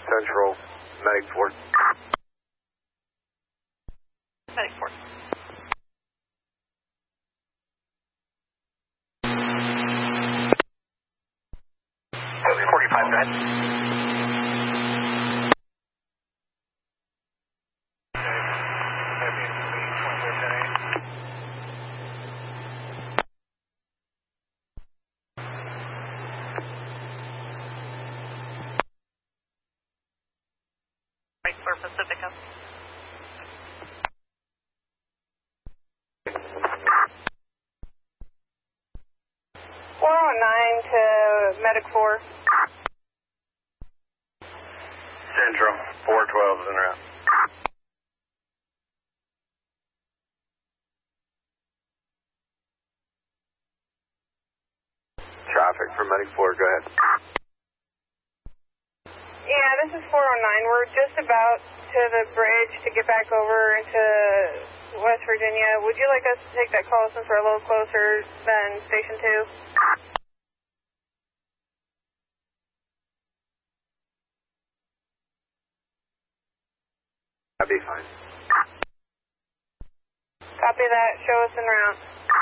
Central, Medic 4. Medic 4. Pacifica. 409 to Medic 4. Central, 412 is en route. Traffic for Medic 4, go ahead. Yeah, this is 409. We're just about to the bridge to get back over into West Virginia. Would you like us to take that call since we're a little closer than Station 2? That'd be fine. Copy that. Show us en route.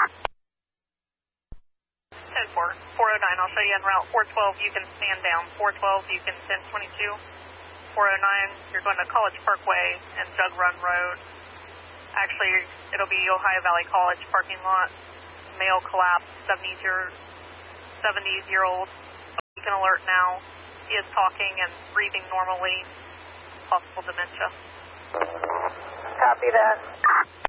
10-4. 409, I'll show you en route. 412, you can stand down. 412, you can 1022. 409, you're going to College Parkway and Jug Run Road. Actually, it'll be Ohio Valley College parking lot. Male collapse, 70-year-old. Beacon alert now. He is talking and breathing normally. Possible dementia. Copy that.